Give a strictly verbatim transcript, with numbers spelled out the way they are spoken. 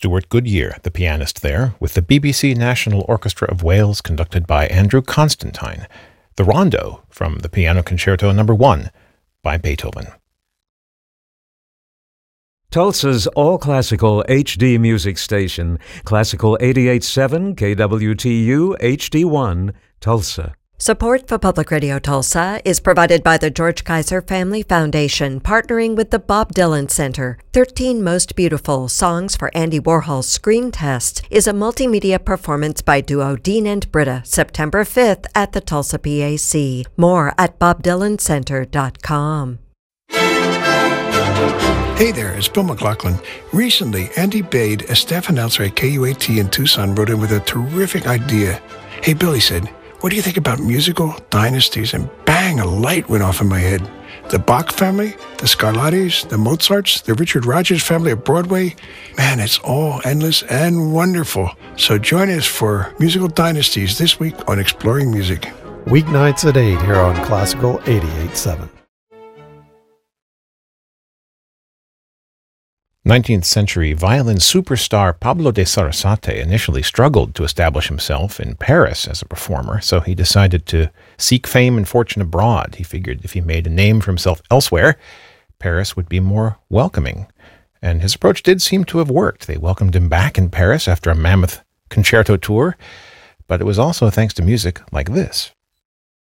Stuart Goodyear, the pianist there, with the B B C National Orchestra of Wales conducted by Andrew Constantine. The Rondo from the Piano Concerto Number one by Beethoven. Tulsa's all-classical H D music station, Classical eighty-eight point seven K W T U H D one, Tulsa. Support for Public Radio Tulsa is provided by the George Kaiser Family Foundation, partnering with the Bob Dylan Center. thirteen Most Beautiful Songs for Andy Warhol's Screen Test is a multimedia performance by duo Dean and Britta, September fifth at the Tulsa P A C. More at bob dylan center dot com. Hey there, it's Bill McLaughlin. Recently, Andy Bade, a staff announcer at K U A T in Tucson, wrote in with a terrific idea. Hey, Bill, he said, what do you think about musical dynasties? And bang, a light went off in my head. The Bach family, the Scarlattis, the Mozarts, the Richard Rodgers family of Broadway. Man, it's all endless and wonderful. So join us for Musical Dynasties this week on Exploring Music. Weeknights at eight here on Classical eighty-eight point seven. nineteenth century violin superstar Pablo de Sarasate initially struggled to establish himself in Paris as a performer, so he decided to seek fame and fortune abroad. He figured if he made a name for himself elsewhere, Paris would be more welcoming. And his approach did seem to have worked. They welcomed him back in Paris after a mammoth concerto tour, but it was also thanks to music like this.